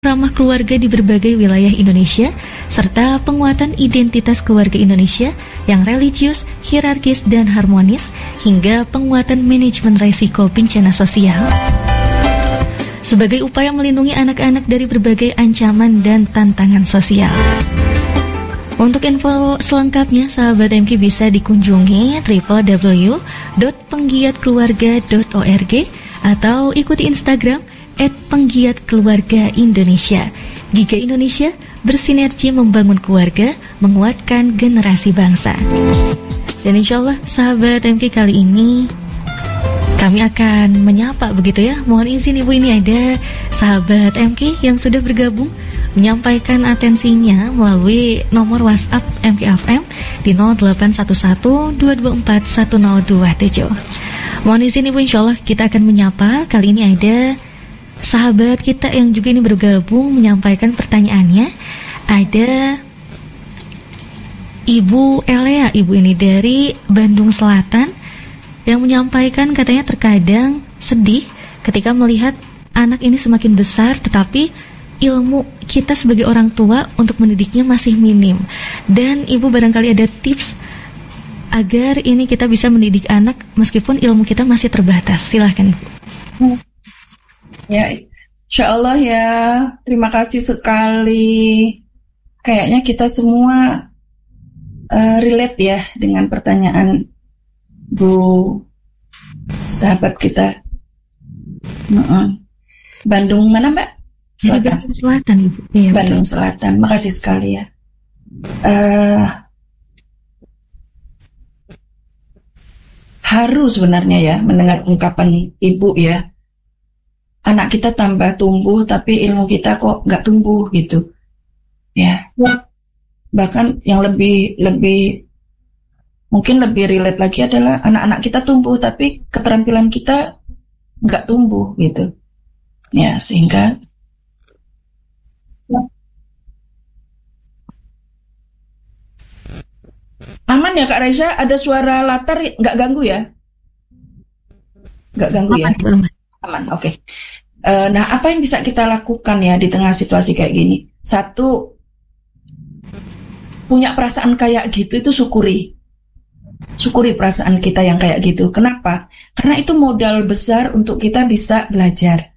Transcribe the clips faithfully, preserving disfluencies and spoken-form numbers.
ramah keluarga di berbagai wilayah Indonesia, serta penguatan identitas keluarga Indonesia yang religius, hierarkis, dan harmonis, hingga penguatan manajemen resiko bencana sosial. Sebagai upaya melindungi anak-anak dari berbagai ancaman dan tantangan sosial. Untuk info selengkapnya, sahabat M K bisa dikunjungi w w w dot penggiatkeluarga dot org atau ikuti Instagram et penggiatkeluarga Indonesia. Giga Indonesia bersinergi membangun keluarga, menguatkan generasi bangsa. Dan insya Allah, sahabat M K, kali ini kami akan menyapa begitu ya. Mohon izin Ibu, ini ada sahabat M K yang sudah bergabung menyampaikan atensinya melalui nomor WhatsApp M K F M di nol delapan satu satu dua dua empat satu nol dua tujuh. Mohon izin Ibu, insya Allah kita akan menyapa. Kali ini ada sahabat kita yang juga ini bergabung menyampaikan pertanyaannya. Ada Ibu Elea, Ibu ini dari Bandung Selatan, yang menyampaikan katanya terkadang sedih ketika melihat anak ini semakin besar, tetapi ilmu kita sebagai orang tua untuk mendidiknya masih minim. Dan Ibu barangkali ada tips agar ini kita bisa mendidik anak meskipun ilmu kita masih terbatas. Silahkan Ibu. Ya, insya Allah ya. Terima kasih sekali. Kayaknya kita semua uh, relate ya dengan pertanyaan Bu sahabat kita. Uh-uh. Bandung mana Mbak? Selatan. Bandung Selatan Ibu. Ya, Bandung Selatan. Makasih sekali ya. Uh, haru sebenarnya ya mendengar ungkapan Ibu ya. Anak kita tambah tumbuh tapi ilmu kita kok nggak tumbuh gitu. Ya. Bahkan yang lebih lebih mungkin lebih relate lagi adalah anak-anak kita tumbuh tapi keterampilan kita nggak tumbuh gitu. Ya, sehingga aman ya Kak Raisa, ada suara latar nggak ganggu ya? Nggak ganggu ya? Aman, aman oke. Okay. Uh, nah, apa yang bisa kita lakukan ya di tengah situasi kayak gini? Satu, punya perasaan kayak gitu itu syukuri. Syukuri perasaan kita yang kayak gitu. Kenapa? Karena itu modal besar untuk kita bisa belajar.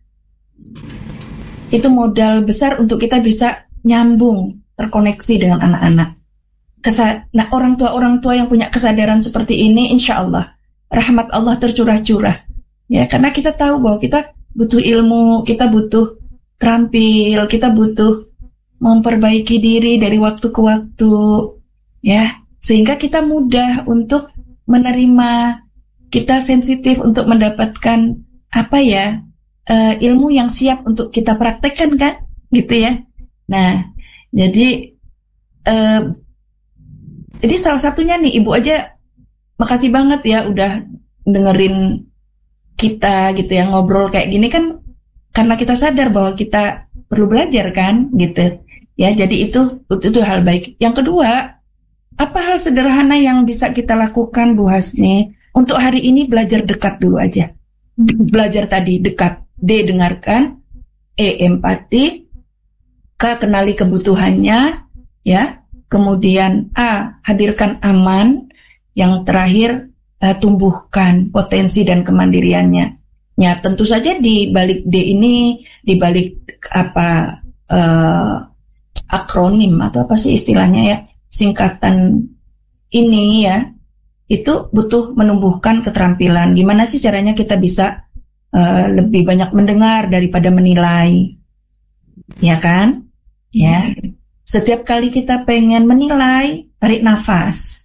Itu modal besar untuk kita bisa nyambung, terkoneksi dengan anak-anak. Kesa- nah, orang tua-orang tua yang punya kesadaran seperti ini, insya Allah rahmat Allah tercurah-curah. Ya, karena kita tahu bahwa kita butuh ilmu, kita butuh terampil, kita butuh memperbaiki diri dari waktu ke waktu, ya, sehingga kita mudah untuk menerima, kita sensitif untuk mendapatkan apa ya, uh, ilmu yang siap untuk kita praktekkan kan, gitu ya. Nah, jadi uh, jadi salah satunya nih Ibu aja, makasih banget ya udah dengerin kita gitu ya, ngobrol kayak gini kan karena kita sadar bahwa kita perlu belajar kan gitu ya. Jadi itu itu, itu hal baik. Yang kedua, apa hal sederhana yang bisa kita lakukan Bu Hasni untuk hari ini? Belajar dekat dulu aja. Belajar tadi dekat, D dengarkan, E empati, K kenali kebutuhannya ya, kemudian A hadirkan aman, yang terakhir uh, tumbuhkan potensi dan kemandiriannya. Ya, tentu saja di balik D ini, di balik apa uh, akronim atau apa sih istilahnya ya, singkatan ini ya, itu butuh menumbuhkan keterampilan. Gimana sih caranya kita bisa uh, lebih banyak mendengar daripada menilai, ya kan? Ya, setiap kali kita pengen menilai, tarik nafas.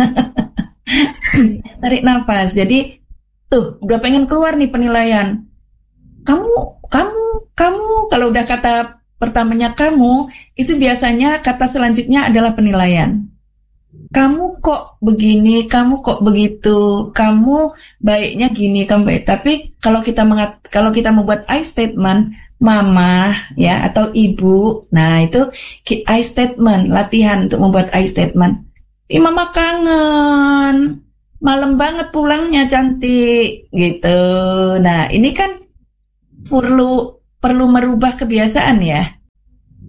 Tarik nafas. Jadi tuh udah pengen keluar nih penilaian. Kamu, kamu, kamu. Kalau udah kata pertamanya kamu, itu biasanya kata selanjutnya adalah penilaian. Kamu kok begini, kamu kok begitu, kamu baiknya gini, kamu baik. Tapi kalau kita mengat, kalau kita membuat I statement, mama ya atau ibu, nah itu I statement, latihan untuk membuat I statement. Ih, mama kangen, malam banget pulangnya cantik gitu. Nah ini kan perlu perlu merubah kebiasaan ya.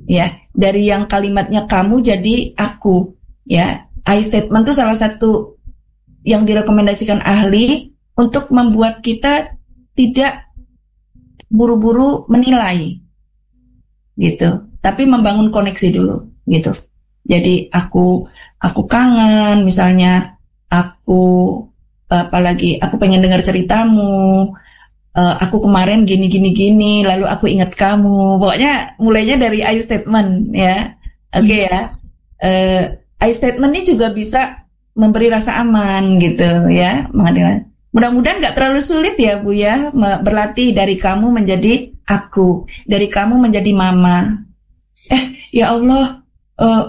Ya, dari yang kalimatnya kamu jadi aku. Ya, I statement itu salah satu yang direkomendasikan ahli untuk membuat kita tidak buru-buru menilai, gitu. Tapi membangun koneksi dulu, gitu. Jadi aku aku kangen, misalnya aku apalagi aku pengen dengar ceritamu. Uh, aku kemarin gini gini gini, lalu aku ingat kamu. Pokoknya mulainya dari I statement, ya. Oke okay, ya. Uh, I statement ini juga bisa memberi rasa aman gitu, ya. Mudah-mudahan nggak terlalu sulit ya Bu ya, berlatih dari kamu menjadi aku, dari kamu menjadi mama. Eh ya Allah, uh,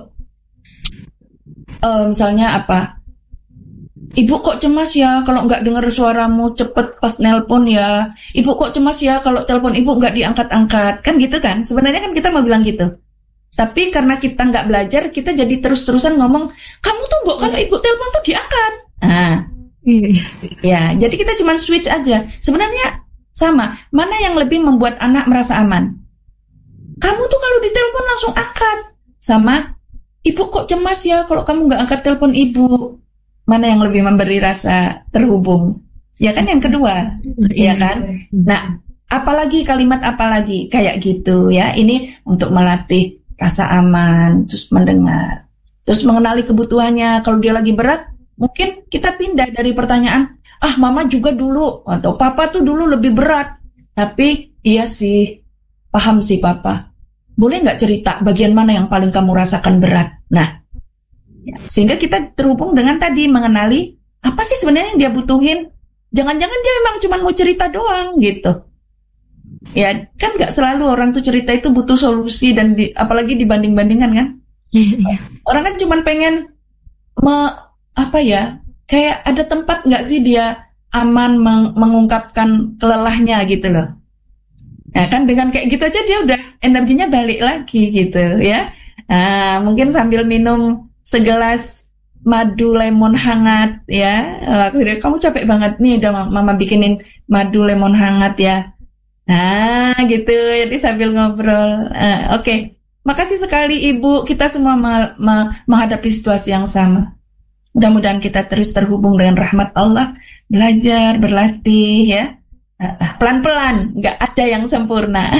uh, misalnya apa? Ibu kok cemas ya kalau nggak dengar suaramu cepet pas nelpon ya. Ibu kok cemas ya kalau telepon ibu nggak diangkat-angkat. Kan gitu kan? Sebenarnya kan kita mau bilang gitu. Tapi karena kita nggak belajar, kita jadi terus-terusan ngomong, kamu tuh Mbok kalau ibu telepon tuh diangkat. Nah, ya, jadi kita cuma switch aja. Sebenarnya sama. Mana yang lebih membuat anak merasa aman? Kamu tuh kalau ditelepon langsung angkat. Sama, ibu kok cemas ya kalau kamu nggak angkat telepon ibu. Mana yang lebih memberi rasa terhubung? Ya kan yang kedua, ya kan? Nah, apalagi kalimat apalagi kayak gitu ya. Ini untuk melatih rasa aman, terus mendengar, terus mengenali kebutuhannya. Kalau dia lagi berat, mungkin kita pindah dari pertanyaan, ah mama juga dulu atau papa tuh dulu lebih berat. Tapi iya sih, paham sih papa. Boleh nggak cerita bagian mana yang paling kamu rasakan berat? Nah. Ya, sehingga kita terhubung dengan tadi mengenali apa sih sebenarnya yang dia butuhin. Jangan-jangan dia memang cuma mau cerita doang gitu. Ya kan nggak selalu orang tuh cerita itu butuh solusi dan di, apalagi dibanding-bandingkan kan. Yeah, yeah. Orang kan cuma pengen me, apa ya kayak ada tempat nggak sih dia aman meng, mengungkapkan kelelahnya gitu loh. Nah kan dengan kayak gitu aja dia udah energinya balik lagi gitu ya. Nah, mungkin sambil minum segelas madu lemon hangat ya. Akhirnya kamu capek banget nih udah mama bikinin madu lemon hangat ya. Nah gitu, jadi sambil ngobrol. uh, Oke, okay. Makasih sekali Ibu. Kita semua ma- ma- menghadapi situasi yang sama. Mudah-mudahan kita terus terhubung dengan rahmat Allah. Belajar, berlatih ya. uh, Pelan-pelan, gak ada yang sempurna.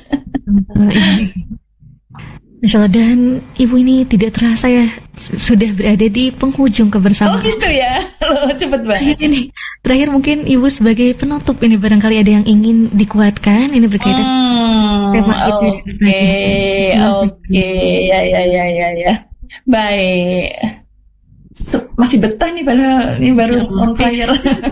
Masya Allah, dan Ibu ini tidak terasa ya sudah berada di penghujung kebersamaan. Oh gitu ya, loh cepet banget. Ini terakhir mungkin Ibu sebagai penutup ini barangkali ada yang ingin dikuatkan ini berkaitan hmm, tema itu. Oke, oke, ya ya ya ya ya. Baik, so, masih betah nih padahal ini baru on fire.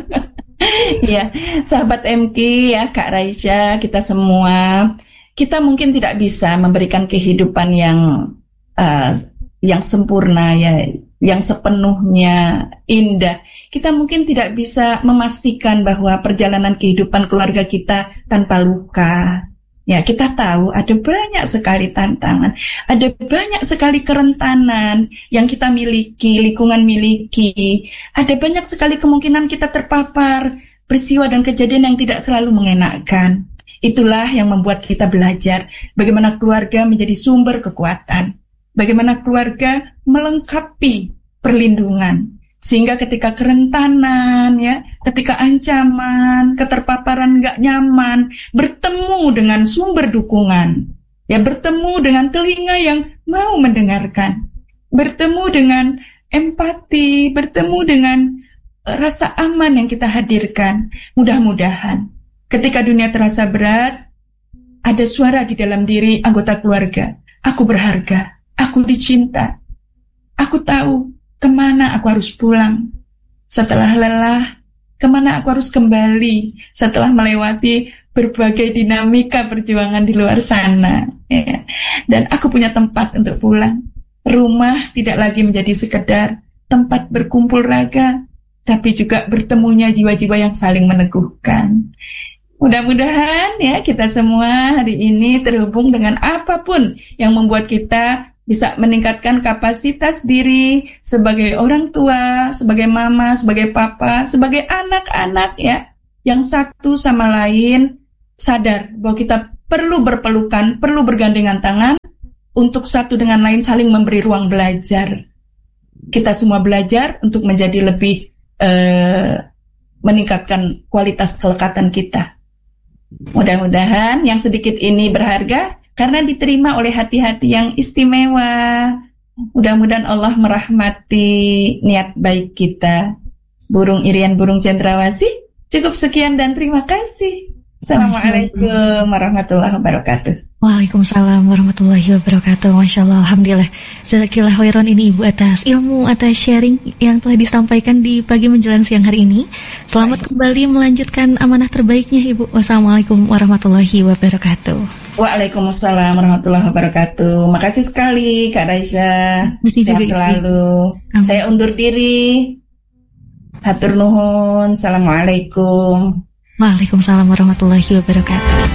Ya, sahabat M K ya, Kak Raisya, kita semua. Kita mungkin tidak bisa memberikan kehidupan yang uh, yang sempurna ya, yang sepenuhnya indah. Kita mungkin tidak bisa memastikan bahwa perjalanan kehidupan keluarga kita tanpa luka. Ya, kita tahu ada banyak sekali tantangan, ada banyak sekali kerentanan yang kita miliki, lingkungan miliki. Ada banyak sekali kemungkinan kita terpapar peristiwa dan kejadian yang tidak selalu mengenakkan. Itulah yang membuat kita belajar bagaimana keluarga menjadi sumber kekuatan, bagaimana keluarga melengkapi perlindungan, sehingga ketika kerentanan, ya, ketika ancaman, keterpaparan nggak nyaman, bertemu dengan sumber dukungan, ya, bertemu dengan telinga yang mau mendengarkan, bertemu dengan empati, bertemu dengan rasa aman yang kita hadirkan. Mudah-mudahan ketika dunia terasa berat, ada suara di dalam diri anggota keluarga. Aku berharga, aku dicinta. Aku tahu kemana aku harus pulang. Setelah lelah, kemana aku harus kembali setelah melewati berbagai dinamika perjuangan di luar sana. Ya. Dan aku punya tempat untuk pulang. Rumah tidak lagi menjadi sekedar tempat berkumpul raga, tapi juga bertemunya jiwa-jiwa yang saling meneguhkan. Mudah-mudahan ya kita semua hari ini terhubung dengan apapun yang membuat kita bisa meningkatkan kapasitas diri sebagai orang tua, sebagai mama, sebagai papa, sebagai anak-anak ya, yang satu sama lain sadar bahwa kita perlu berpelukan, perlu bergandengan tangan untuk satu dengan lain saling memberi ruang belajar. Kita semua belajar untuk menjadi lebih eh, meningkatkan kualitas kelekatan kita. Mudah-mudahan yang sedikit ini berharga karena diterima oleh hati-hati yang istimewa. Mudah-mudahan Allah merahmati niat baik kita. Burung Irian, burung cendrawasih. Cukup sekian dan terima kasih. Assalamualaikum warahmatullahi wabarakatuh. Waalaikumsalam warahmatullahi wabarakatuh. Masya Allah, alhamdulillah. Jazakallah khairan ini Ibu atas ilmu, atas sharing yang telah disampaikan di pagi menjelang siang hari ini. Selamat Baik. Kembali melanjutkan amanah terbaiknya Ibu. Wassalamualaikum warahmatullahi wabarakatuh. Waalaikumsalam warahmatullahi wabarakatuh. Makasih sekali Kak Raisya. Sehat selalu. Amin. Saya undur diri. Hatur nuhun. Assalamualaikum. Waalaikumsalam warahmatullahi wabarakatuh.